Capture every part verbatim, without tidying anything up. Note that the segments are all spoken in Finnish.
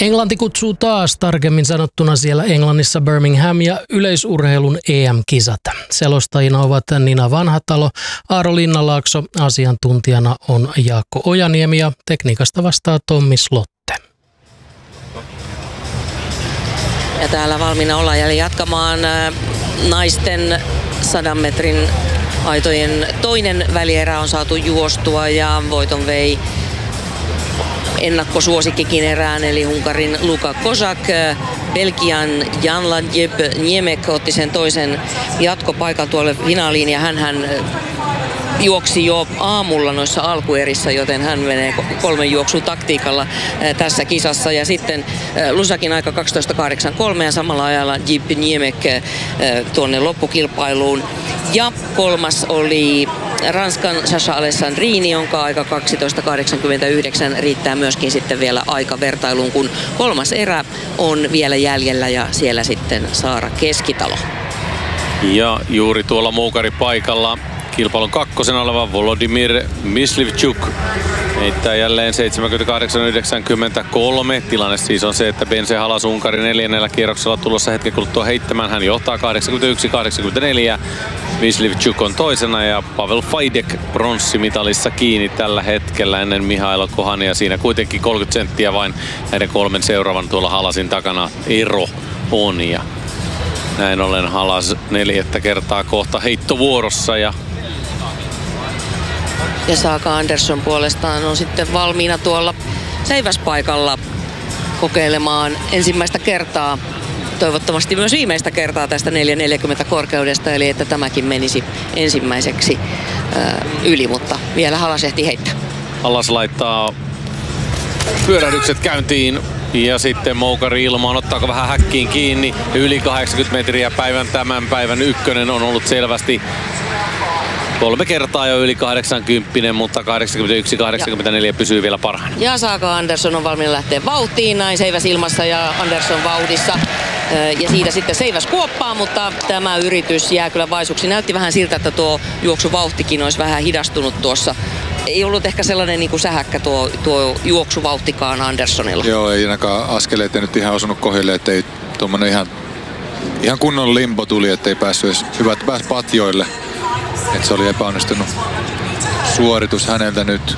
Englanti kutsuu taas, tarkemmin sanottuna siellä Englannissa Birmingham ja yleisurheilun E M-kisat. Selostajina ovat Nina Vanhatalo, Aaro Linnanlaakso, asiantuntijana on Jaakko Ojaniemi ja tekniikasta vastaa Tommi Slotte. Ja täällä valmiina ollaan jälleen jatkamaan naisten sadan metrin aitojen toinen välierä on saatu juostua ja voiton vei ennakkosuosikkikin erään, eli Unkarin Luka Kozak. Belgian Jan-Lajeb Niemek otti sen toisen jatkopaikan tuolle finaaliin ja hänhän juoksi jo aamulla noissa alkuerissä, joten hän menee kolmen juoksun taktiikalla tässä kisassa. Ja sitten Lusakin aika kaksitoista kahdeksankymmentäkolme ja samalla ajalla Jib Niemek tuonne loppukilpailuun. Ja kolmas oli Ranskan Sasha Alessandrini, jonka aika kaksitoista kahdeksankymmentäyhdeksän riittää myöskin sitten vielä aikavertailuun, kun kolmas erä on vielä jäljellä ja siellä sitten Saara Keskitalo. Ja juuri tuolla muukaripaikalla kilpailun kakkosen oleva Volodymyr Myslivchuk heittää jälleen seitsemänkymmentäkahdeksan yhdeksänkymmentäkolme. Tilanne siis on se, että Bense Halas Unkari neljännellä kierroksella tulossa hetken kuluttua heittämään. Hän johtaa kahdeksankymmentäyksi kahdeksankymmentäneljä. Myslivchuk on toisena ja Pavel Fajdek pronssimitalissa kiinni tällä hetkellä ennen Mihailo Kohania. Siinä kuitenkin kolmekymmentä senttiä vain näiden kolmen seuraavan tuolla Halasin takana ero on. Ja näin ollen Halas neljättä kertaa kohta heittovuorossa ja Ja Saga Andersson puolestaan on sitten valmiina tuolla seiväspaikalla kokeilemaan ensimmäistä kertaa, toivottavasti myös viimeistä kertaa tästä neljä neljäkymmentä korkeudesta, eli että tämäkin menisi ensimmäiseksi ää, yli, mutta vielä Halas ehti heittää. Halas laittaa pyörähdykset käyntiin ja sitten moukari ilmaan, ottaako vähän häkkiin kiinni. Yli kahdeksankymmentä metriä päivän tämän päivän ykkönen on ollut selvästi kolme kertaa jo yli kahdeksankymmentä, mutta kahdeksankymmentäyksi kahdeksankymmentäneljä pysyy vielä parhaana. Ja Saga Andersson on valmiina lähteä vauhtiin, näin seiväs ilmassa ja Andersson vauhdissa. Ja siitä sitten seiväs kuoppaa, mutta tämä yritys jää kyllä vaisuksi. Näytti vähän siltä, että tuo juoksuvauhtikin olisi vähän hidastunut tuossa. Ei ollut ehkä sellainen niin kuin sähäkkä tuo, tuo juoksuvauhtikaan Anderssonilla. Joo, ei ainakaan askeleet nyt ihan osunut kohdille, ettei tuommoinen ihan, ihan kunnon limbo tuli, ettei päässyt edes hyvät pääs patjoille. Että se oli epäonnistunut suoritus häneltä nyt.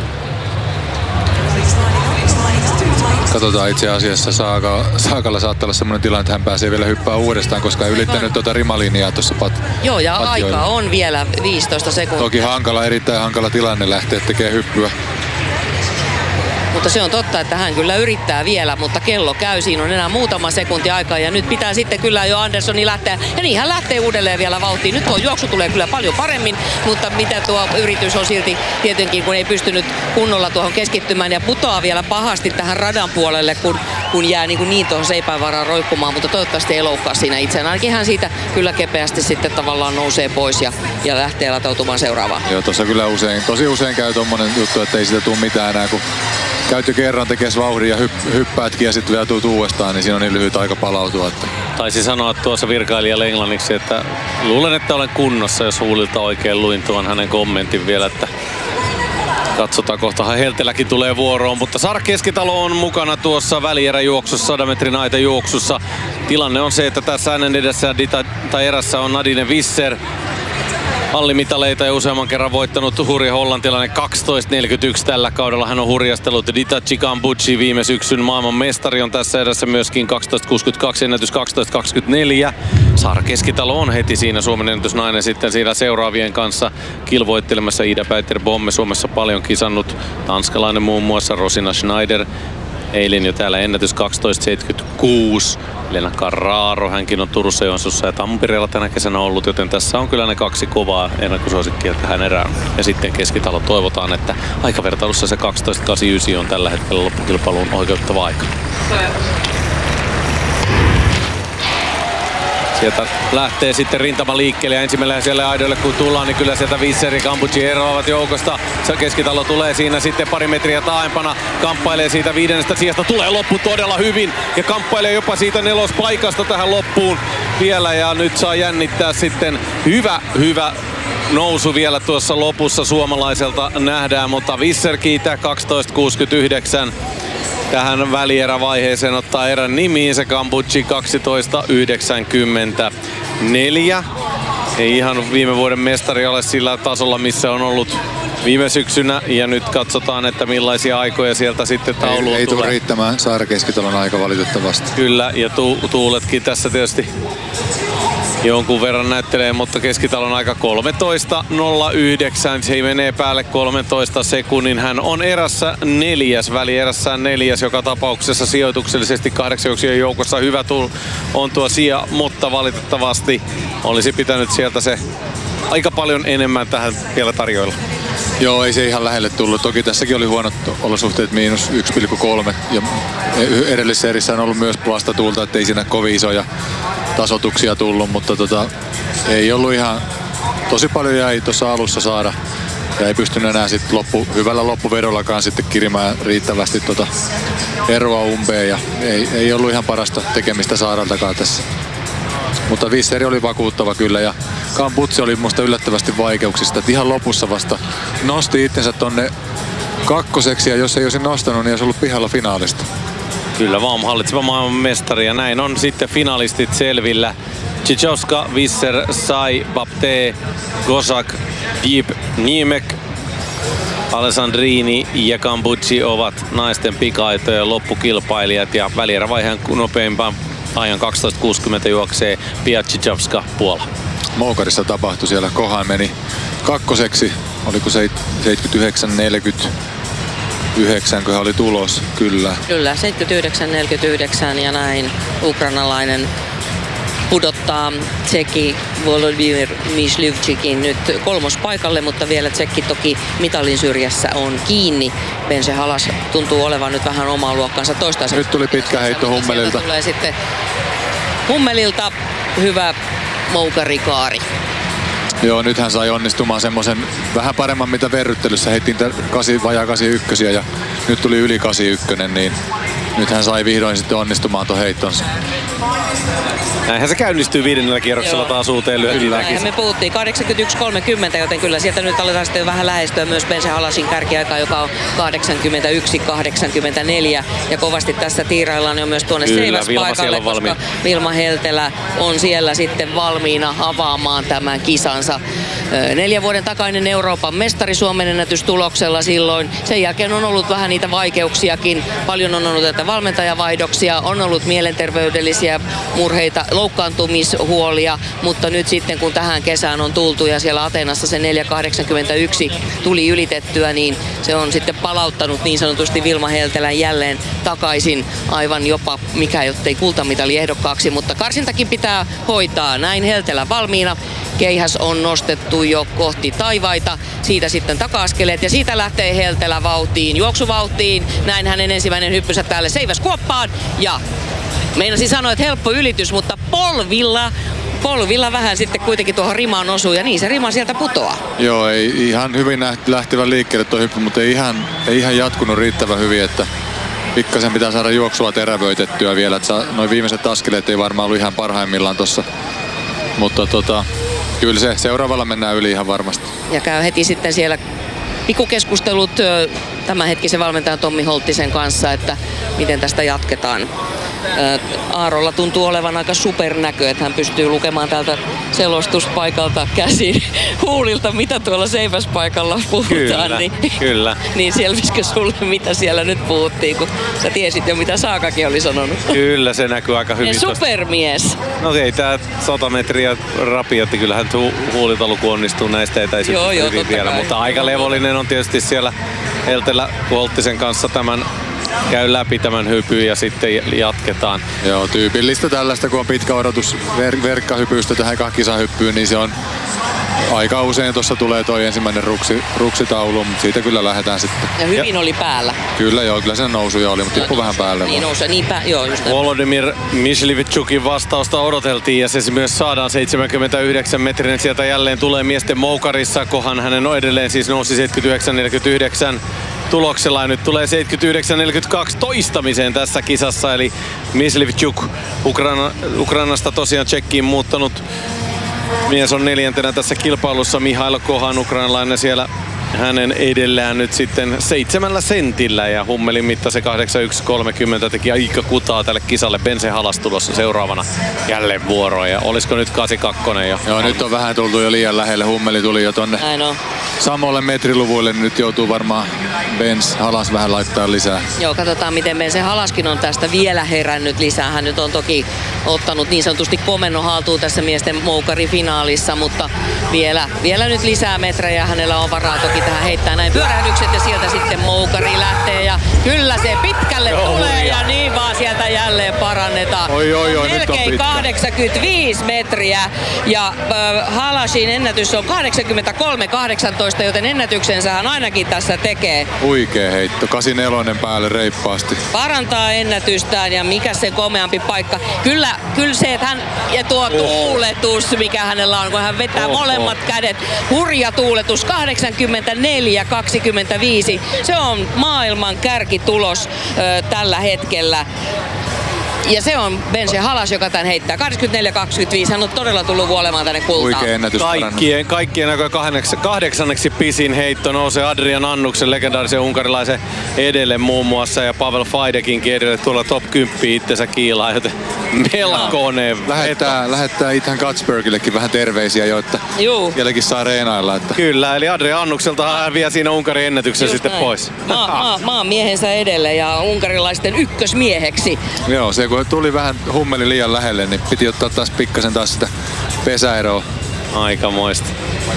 Katsotaan itse asiassa, Saaka, Saakalla saattaa olla sellainen tilanne, että hän pääsee vielä hyppää uudestaan, koska ei ylittänyt tuota rimalinjaa tuossa pat, Joo, ja patjoilla. aika on vielä viisitoista sekuntia. Toki hankala, erittäin hankala tilanne lähteä tekemään hyppyä. Mutta se on totta, että hän kyllä yrittää vielä, mutta kello käy. Siinä on enää muutama sekunti aikaa ja nyt pitää sitten kyllä jo Anderssoni lähteä. Ja niin hän lähtee uudelleen vielä vauhtiin. Nyt tuo juoksu tulee kyllä paljon paremmin, mutta mitä tuo yritys on silti tietenkin, kun ei pystynyt kunnolla tuohon keskittymään ja putoaa vielä pahasti tähän radan puolelle, kun, kun jää niin, niin tuohon seipään varaan roikkumaan, mutta toivottavasti ei loukkaa siinä itseään. Ainakin hän siitä kyllä kepeästi sitten tavallaan nousee pois ja, ja lähtee latautumaan seuraavaan. Joo, tuossa kyllä usein, tosi usein käy tommonen juttu, että ei siitä tule mitään enää, kun käyt jo kerran tekes vauhdin ja hypp- hyppäätkin ja sitten vielä tuut uudestaan, niin siinä on niin lyhyt aika palautua. Että taisi sanoa tuossa virkailijalle englanniksi, että luulen, että olen kunnossa, jos huulilta oikein luin tuon hänen kommentin vielä, että katsotaan, kohtahan Helteläkin tulee vuoroon, mutta Saara Keskitalo on mukana tuossa välieräjuoksussa, sadan metrin aitajuoksussa. Tilanne on se, että tässä hänen edessä tai erässä on Nadine Visser. Hallimitaleita ja useamman kerran voittanut hurja hollantilainen kaksitoista neljäkymmentäyksi tällä kaudella. Hän on hurjastellut Ditachi Cambucci viime syksyn maailman mestari on tässä edessä myöskin kaksitoista kuusikymmentäkaksi ennätys kaksitoista kaksikymmentäneljä. Saara Keskitalo on heti siinä Suomen ennätysnainen sitten siinä seuraavien kanssa kilvoittelemassa. Ida Päiter-Bomme Suomessa paljon kisannut. Tanskalainen muun muassa Rosina Schneider. Eilen jo täällä ennätys kaksitoista seitsemänkymmentäkuusi. Lena Carraro, hänkin on Turussa, Joensuussa ja Tampereella tänä kesänä ollut, joten tässä on kyllä ne kaksi kovaa ennakkosuosikkia tähän erään. Ja sitten Keskitalo toivotaan, että aikavertailussa se kaksitoista kahdeksankymmentäyhdeksän on tällä hetkellä loppukilpailuun oikeuttava aika. Sieltä lähtee sitten rintama liikkeelle ja ensimmäinen siellä aidoille kun tullaan, niin kyllä sieltä Visser ja Cambucci eroavat joukosta. Se Keskitalo tulee siinä sitten pari metriä taaempana, kamppailee siitä viidennestä sijasta, tulee loppu todella hyvin ja kamppailee jopa siitä nelospaikasta tähän loppuun vielä ja nyt saa jännittää sitten hyvä, hyvä nousu vielä tuossa lopussa suomalaiselta nähdään, mutta Visser kiitää kaksitoista kuusikymmentäyhdeksän. tähän välierävaiheeseen ottaa erän nimiinsä. Cambucci kaksitoista yhdeksänkymmentäneljä. Ei ihan viime vuoden mestari ole sillä tasolla, missä on ollut viime syksynä, ja nyt katsotaan, että millaisia aikoja sieltä sitten tauluun ei, ei tulee. tule riittämään Saara Keskitalon aika valitettavasti. Kyllä, ja tu- tuuletkin tässä tietysti jonkun verran näyttelee, mutta Keskitalon aika kolmetoista nolla yhdeksän. Se menee päälle kolmentoista sekunnin. Hän on erässä neljäs, välierässään neljäs, joka tapauksessa sijoituksellisesti kahdeksan juoksijan joukossa hyvä tull on tuo sija, mutta valitettavasti olisi pitänyt sieltä se aika paljon enemmän tähän vielä tarjoilla. Joo, ei se ihan lähelle tullut. Toki tässäkin oli huonot olosuhteet, miinus yksi pilkku kolme. Ja edellisessä erissä on ollut myös plastatuulta, ettei siinä kovin isoja tasotuksia tullut, mutta tota, ei ollut ihan, tosi paljon jäi tuossa alussa saada. Ja ei pystynyt enää sit loppu, hyvällä loppuvedollakaan sitten kirimään riittävästi tota eroa umpeen. Ja ei, ei ollut ihan parasta tekemistä Saaraltakaan tässä. Mutta Visseri oli vakuuttava kyllä, ja Cambucci oli musta yllättävästi vaikeuksista. Et ihan lopussa vasta nosti itsensä tonne kakkoseksi, ja jos ei olisi nostanut, niin olisi ollut pihalla finaalista. Kyllä vaan, hallitseva maailman mestari, ja näin on sitten finalistit selvillä. Chichowska, Visser, Sai, Baptiste, Kozak, Diep, Niemek, Alessandrini ja Cambucci ovat naisten pika-aitojen loppukilpailijat, ja välierävaiheen nopeimpan ajan kaksitoista kuusikymmentä juoksee Pia Chichowska, Puola. Moukarissa tapahtui siellä. Kohan meni kakkoseksi. Oliko seitsemänkymmentäyhdeksän neljäkymmentäyhdeksän, kun oli tulos? Kyllä. Kyllä, seitsemänkymmentäyhdeksän neljäkymmentäyhdeksän ja näin ukrainalainen pudottaa tsekki Volodymyr Myslivčikin nyt kolmospaikalle, mutta vielä tsekki toki mitalin syrjässä on kiinni. Bence Halas tuntuu olevan nyt vähän omaa luokkansa toistaiseksi. Nyt tuli pitkä heitto Hummelilta. Tulee sitten Hummelilta hyvä moukarikaari. Joo, nyt hän sai onnistumaan semmoisen vähän paremman mitä verryttelyssä. Heitin kasi, vajaa kahdeksankymmentäyksi ja nyt tuli yli kahdeksankymmentäyksi, niin nyt hän sai vihdoin sitten onnistumaan tuon heittonsa. Näinhän se käynnistyy viidennellä kierroksella. Joo. Taas uuteen lyöntiin. Näinhän me puhuttiin kahdeksankymmentäyksi kolmekymmentä, joten kyllä sieltä nyt aletaan sitten vähän lähestyä myös Bence Halasin kärkiaika, joka on kahdeksankymmentäyksi kahdeksankymmentäneljä. Ja kovasti tässä tiiraillaan jo myös tuonne seiväspaikalle, koska valmiin. Vilma Heltelä on siellä sitten valmiina avaamaan tämän kisansa. Neljän vuoden takainen Euroopan mestari Suomen ennätystuloksella silloin. Sen jälkeen on ollut vähän niitä vaikeuksiakin. Paljon on ollut näitä valmentajavaihdoksia, on ollut mielenterveydellisiä murheita, loukkaantumishuolia, mutta nyt sitten kun tähän kesään on tultu ja siellä Ateenassa se neljä kahdeksankymmentäyksi tuli ylitettyä, niin se on sitten palauttanut niin sanotusti Vilma Heltelän jälleen takaisin aivan jopa, mikä jottei kultamitali ehdokkaaksi, mutta karsintakin pitää hoitaa. Näin Heltelä valmiina. Keihäs on nostettu jo kohti taivaita, siitä sitten taka-askeleet ja siitä lähtee Heltelä vauhtiin, juoksuvauhtiin. Näin hänen ensimmäinen hyppysä täällä seiväskuoppaan ja meinasin sanoa, että helppo ylitys, mutta polvilla, polvilla vähän sitten kuitenkin tuohon rimaan osuu ja niin se rima sieltä putoaa. Joo, ei ihan hyvin lähtevä liikkeelle tuo hyppy, mutta ei ihan, ei ihan jatkunut riittävän hyvin, että pikkasen pitää saada juoksua terävöitettyä vielä, että noin viimeiset askeleet ei varmaan ollut ihan parhaimmillaan tuossa, mutta tota, kyllä se seuraavalla mennään yli ihan varmasti. Ja käy heti sitten siellä pikukeskustelut tämänhetkisen valmentajan Tommi Holttisen kanssa, että miten tästä jatketaan. Aarolla tuntuu olevan aika supernäkö, että hän pystyy lukemaan täältä selostuspaikalta käsin huulilta, mitä tuolla seiväspaikalla puhutaan. Kyllä, niin, kyllä. Niin selvisikö sulle, mitä siellä nyt puhuttiin, kun sä tiesit jo, mitä Saakakin oli sanonut? Kyllä, se näkyy aika hyvin. Supermies. No ei tää sata metriä rapiotti, kyllähän hu- huulitaluku onnistuu näistä etäisyyksistä joo, joo, hyvin vielä, kai. Mutta aika levollinen on tietysti siellä Heltelä Holttisen kanssa tämän käy läpi tämän hypyn ja sitten jatketaan. Joo, tyypillistä tällaista, kun on pitkä odotus ver- verkkahypystä tähän kisahyppyyn, niin se on aika usein tuossa tulee toi ensimmäinen ruksi, ruksitaulu, mutta siitä kyllä lähdetään sitten. Ja hyvin ja. oli päällä. Kyllä joo, kyllä sen nousuja oli, mutta tippui vähän päälle. Niin nousu, niin pää, joo just Volodymyr Myslivčikin vastausta odoteltiin ja se myös saadaan seitsemänkymmentäyhdeksän metrinen. Sieltä jälleen tulee miesten moukarissa, kohan hänen on edelleen siis nousi seitsemänkymmentäyhdeksän neljäkymmentäyhdeksän tuloksella ja nyt tulee seitsemänkymmentäyhdeksän neljäkymmentäkaksi toistamiseen tässä kisassa, eli Myslivčuk Ukraina, Ukrainasta tosiaan Tšekkiin muuttanut mies on neljäntenä tässä kilpailussa. Mihail Kohan, ukrainalainen siellä hänen edellään nyt sitten seitsemällä sentillä ja Hummelin mitta se kahdeksan yksi kolmekymmentä teki aika kutaa tälle kisalle. Bense Halas tulossa seuraavana jälleen vuoroon ja olisiko nyt kahdeksankymmentäkaksi jo? Joo, nyt on vähän tultu jo liian lähelle. Hummeli tuli jo tonne samoille metriluvuille, niin nyt joutuu varmaan Benz Halas vähän laittaa lisää. Joo, katsotaan miten Bense Halaskin on tästä vielä herännyt lisää. Hän nyt on toki ottanut niin sanotusti komennon haltuun tässä miesten moukarifinaalissa, mutta vielä, vielä nyt lisää metrejä. Hänellä on varaa toki tähän heittää näin pyörähdykset ja sieltä sitten moukari lähtee ja kyllä se pitkälle Joo, tulee ja niin vaan sieltä jälleen parannetaan. Oi, oi, oi, melkein kahdeksankymmentäviisi metriä ja äh, Halasin ennätys on kahdeksankymmentäkolme kahdeksantoista, joten ennätyksensä hän ainakin tässä tekee. Huikea heitto, kahdeksankymmentäneljä päälle reippaasti. Parantaa ennätystään ja mikä se komeampi paikka. Kyllä, kyllä se, että hän ja tuo tuuletus, mikä hänellä on, kun hän vetää Oho. molemmat kädet. Hurja tuuletus, kahdeksankymmentäneljä kaksikymmentäviisi. Se on maailman kärkitulos ö, tällä hetkellä. Ja se on Bense Halas, joka tän heittää. kahdeksankymmentäneljä kaksikymmentäviisi. Hän on todella tullut vuolemaan tänne kultaan. Huikea ennätys. Kaikkien, kaikkien aikojen kahdeksanneksi pisin heitto nousee Adrian Annuksen, legendaarisen unkarilaisen edelle muun muassa. Ja Pavel Fajdekinkin edelle tuolla top kymmenen itsensä kiilaa, joten melkoinen lähettää, lähettää Ethan Katzbergillekin vähän terveisiä jo, että Juu. vieläkin saa reenailla. Että. Kyllä, eli Adrian Annukselta hän vie siinä Unkarin ennätyksen sitten näin. pois. Maa, maa, maa miehensä edelle ja unkarilaisten ykkösmieheksi. Joo, se kun tuli vähän Hummeli liian lähelle, niin piti ottaa taas pikkasen taas sitä pesäeroa. Aikamoista.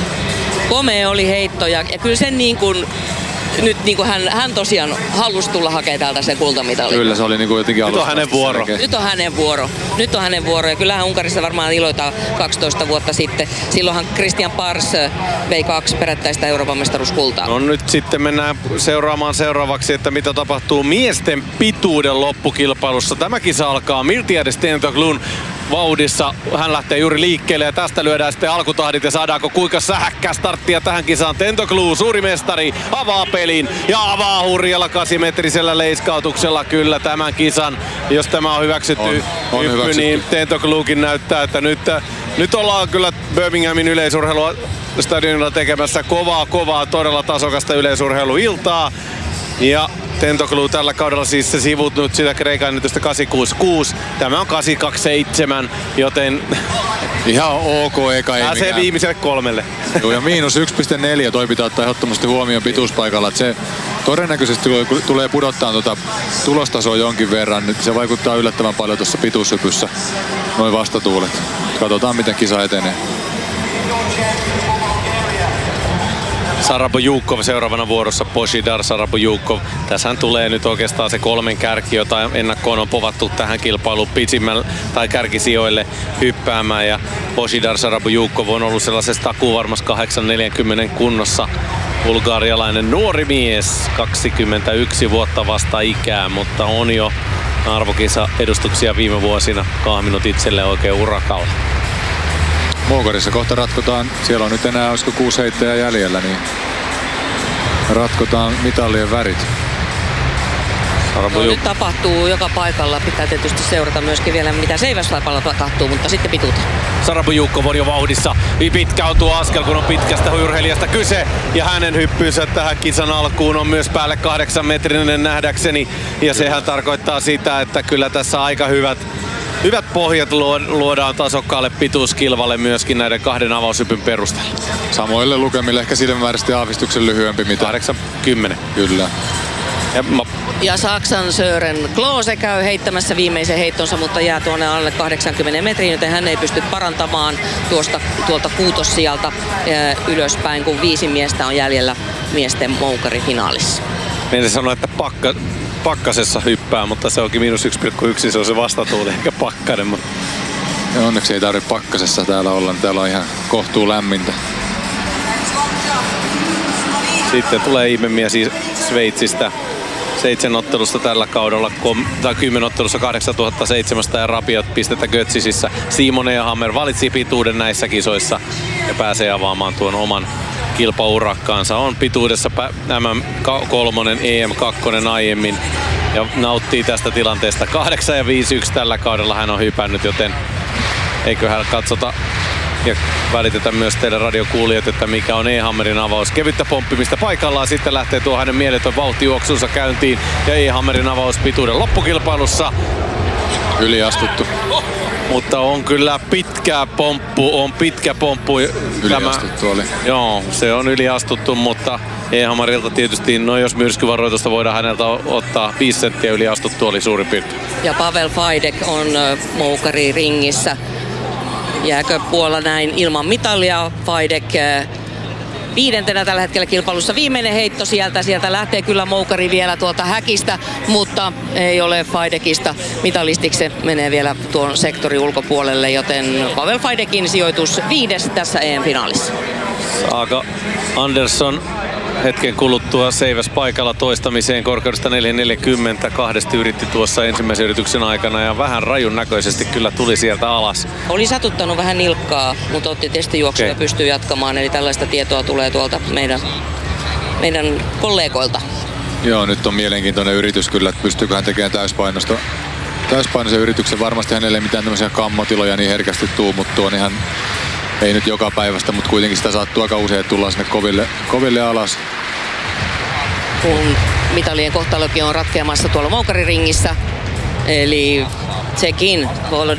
Komea oli heitto ja, ja kyllä sen niin kuin nyt niin kuin hän, hän tosiaan halusi tulla hakemaan täältä se kultamitali. Kyllä se oli niin kuin jotenkin alusta. Nyt on hänen vuoro. Nyt on hänen vuoro. Nyt on hänen vuoro. Ja kyllähän Unkarissa varmaan iloitaan kaksitoista vuotta sitten. Silloinhan Christian Pars vei kaksi perättäistä Euroopan mestaruuskultaa. No nyt sitten mennään seuraamaan seuraavaksi, että mitä tapahtuu miesten pituuden loppukilpailussa. Tämä kisa alkaa Miltiades Tentoglun vauhdissa. Hän lähtee juuri liikkeelle ja tästä lyödään sitten alkutahdit ja saadaanko kuinka sähäkkää starttia tähän kisaan. Tentoglu, suuri mestari, avaa pelin ja avaa hurjalla kahdeksanmetrisellä leiskautuksella kyllä tämän kisan. Jos tämä on hyväksytty on, on hyppy, hyväksytty. Niin Tentoglukin näyttää, että nyt, nyt ollaan kyllä Birminghamin yleisurheilua stadionilla tekemässä kovaa, kovaa, todella tasokasta yleisurheiluiltaa. Ja Tentoglu tällä kaudella siis se sivuttanut sitä Kreikan ennätystä kahdeksan kuusi kuusi. Tämä on kahdeksan kaksi seitsemän, joten ihan ok eka ei pääsee mikään. Viimeiselle kolmelle. Joo, ja miinus yksi pilkku neljä toi pitää ottaa ehdottomasti huomioon pituuspaikalla. Että se todennäköisesti tulee pudottaa tuota tulostasoa jonkin verran. Nyt se vaikuttaa yllättävän paljon tuossa pituushypyssä, noin vastatuulet. Katsotaan miten kisa etenee. Sarabojukov seuraavana vuorossa, Božidar Sarabojukov. Tässähän tulee nyt oikeastaan se kolmen kärki, jota ennakkoon on povattu tähän kilpailuun pisimmällä tai kärkisijoille hyppäämään. Ja Božidar Sarabojukov on ollut sellaisessa takuvarmassa kahdeksan neljäkymmentä kunnossa. Bulgarialainen nuori mies, kaksikymmentäyksi vuotta vasta ikää, mutta on jo arvokisa edustuksia viime vuosina kahminut itselleen oikein urakalla. Moukarissa kohta ratkotaan, siellä on nyt enää olisiko kuusi heittäjää jäljellä, niin ratkotaan mitalien värit. No, nyt tapahtuu joka paikalla. Pitää tietysti seurata myöskin vielä mitä seiväslaipalla tapahtuu, mutta sitten pituutta. Sarabojukov on jo vauhdissa. Pitkä on tuo askel, kun on pitkästä urheilijasta kyse. Ja hänen hyppynsä tähän kisan alkuun on myös päälle kahdeksan metrinen nähdäkseni. Ja sehän tarkoittaa sitä, että kyllä tässä aika hyvät Hyvät pohjat luodaan tasokkaalle pituuskilvalle myöskin näiden kahden avaushypyn perusteella. Samoille lukemille ehkä silmämääräisesti aavistuksen lyhyempi mitä. kahdeksankymmentä. Kyllä. Ja, ja Saksan Sören Klose käy heittämässä viimeisen heittonsa, mutta jää tuonne alle kahdeksankymmentä metriin, joten hän ei pysty parantamaan tuosta, tuolta kuutossijalta ylöspäin, kun viisi miestä on jäljellä miesten moukarifinaalissa. Meidän sanoi, että pakka, pakkasessa hyppää, mutta se onkin miinus yksi pilkku yksi, se on se vastatuuli eikä pakkanen. Mutta... Ja onneksi ei tarvitse pakkasessa täällä olla, täällä on ihan kohtuu lämmintä. Sitten tulee ihmemies Sveitsistä. Seitsemän ottelusta tällä kaudella, tai kymmenen ottelussa kahdeksantuhattaseitsemänsataa ja rapiat pistettä Götzisissä. Simone ja Hammer valitsi pituuden näissä kisoissa ja pääsee avaamaan tuon oman kilpaurakkaansa. On pituudessa M M kolme, E M kaksi aiemmin ja nauttii tästä tilanteesta. kahdeksan ja viisi yksi tällä kaudella hän on hypännyt, joten eiköhän katsota Ja välitetä myös teille radiokuulijat, että mikä on E-Hammerin avaus. Kevyttä pomppimista paikallaan, sitten lähtee tuo hänen mieletön vauhtijuoksunsa käyntiin. Ja E-Hammerin avaus pituuden loppukilpailussa. Yliastuttu. Mutta on kyllä pitkä pomppu, on pitkä pomppu. Yliastuttu oli. Joo, se on yliastuttu, mutta E-Hammarilta tietysti, no jos myrskyvaroitusta voidaan häneltä ottaa, viisi senttiä yliastuttu oli suurin piirtein. Ja Pavel Fajdek on moukari ringissä. Jääkö Puola näin ilman mitalia? Fajdek viidentenä tällä hetkellä kilpailussa. Viimeinen heitto sieltä. Sieltä lähtee kyllä moukari vielä tuolta häkistä, mutta ei ole Fajdekista mitalistiksi. Se menee vielä tuon sektorin ulkopuolelle, joten Pavel Fajdekin sijoitus viides tässä E M-finaalissa. Saaka Andersson hetken kuluttua seiväs paikalla toistamiseen korkeudesta neljä neljäkymmentä. Kahdesti yritti tuossa ensimmäisen yrityksen aikana ja vähän rajun näköisesti kyllä tuli sieltä alas. Oli satuttanut vähän nilkkaa, mutta otti testijuoksuja ja okay. pystyy jatkamaan. Eli tällaista tietoa tulee tuolta meidän, meidän kollegoilta. Joo, nyt on mielenkiintoinen yritys kyllä, että pystyykö hän tekemään täyspainosta. Täyspainoisen yrityksen varmasti hänelle ei mitään tämmöisiä kammotiloja niin herkästi tuu, mutta tuo on ihan, ei nyt joka päivästä, mutta kuitenkin sitä sattuu aika usein, että tullaan sinne koville, koville alas. Kun mitalien kohtalokin on ratkeamassa tuolla moukariringissä. Eli sekin